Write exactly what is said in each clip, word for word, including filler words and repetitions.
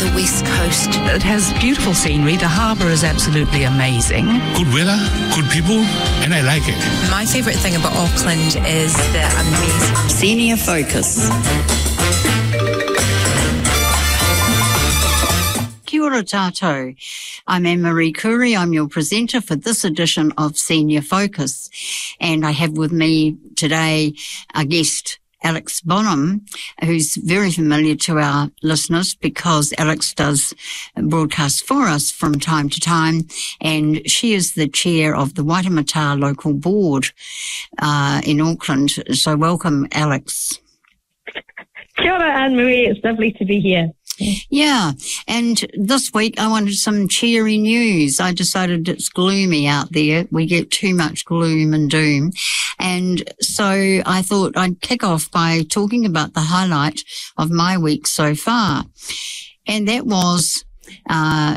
the west coast. It has beautiful scenery. The harbour is absolutely amazing. Good weather, good people, and I like it. My favourite thing about Auckland is the amazing Senior Focus. Kia ora tātou. I'm Anne-Marie Curry. I'm your presenter for this edition of Senior Focus. And I have with me today a guest, Alex Bonham, who's very familiar to our listeners because Alex does broadcast for us from time to time, and she is the chair of the Waitemata Local Board uh, in Auckland. So welcome, Alex. Kia ora, Anne-Marie. It's lovely to be here. Yeah, and this week I wanted some cheery news. I decided it's gloomy out there. We get too much gloom and doom. And so I thought I'd kick off by talking about the highlight of my week so far. And that was uh,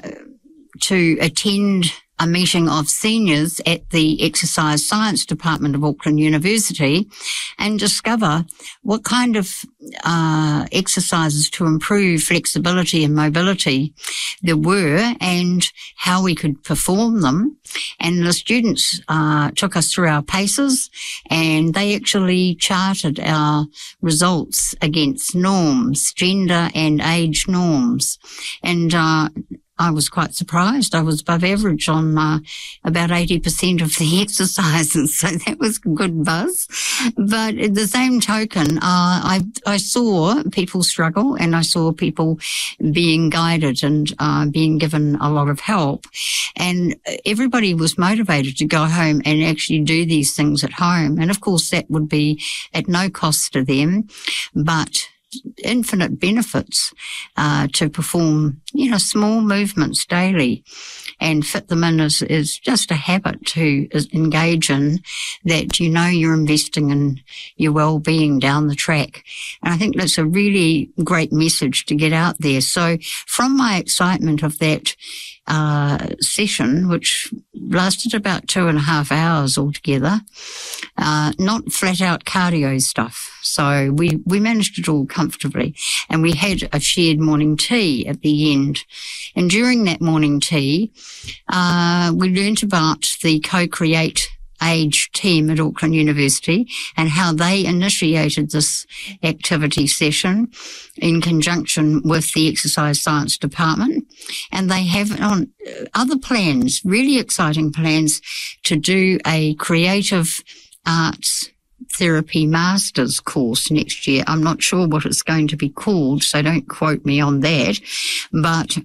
to attend a meeting of seniors at the Exercise Science Department of Auckland University and discover what kind of uh, exercises to improve flexibility and mobility there were and how we could perform them. And the students uh, took us through our paces, and they actually charted our results against norms, gender and age norms. And uh I was quite surprised. I was above average on uh, about eighty percent of the exercises, so that was a good buzz. But at the same token, uh, I, I saw people struggle, and I saw people being guided and uh, being given a lot of help. And everybody was motivated to go home and actually do these things at home. And of course, that would be at no cost to them, but infinite benefits uh, to perform, you know, small movements daily and fit them in as, is just a habit to engage in, that you know you're investing in your well-being down the track. And I think that's a really great message to get out there. So from my excitement of that uh, session, which lasted about two and a half hours altogether, uh, not flat out cardio stuff. So we, we managed it all comfortably, and we had a shared morning tea at the end. And during that morning tea, uh, we learnt about the Co-Create Age team at Auckland University and how they initiated this activity session in conjunction with the Exercise Science Department. And they have on other plans, really exciting plans, to do a creative arts therapy master's course next year. I'm not sure what it's going to be called, so don't quote me on that, but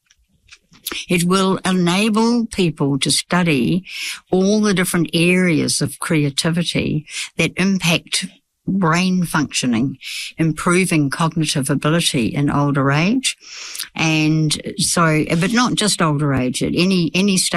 it will enable people to study all the different areas of creativity that impact brain functioning, improving cognitive ability in older age. And so, but not just older age, at any, any stage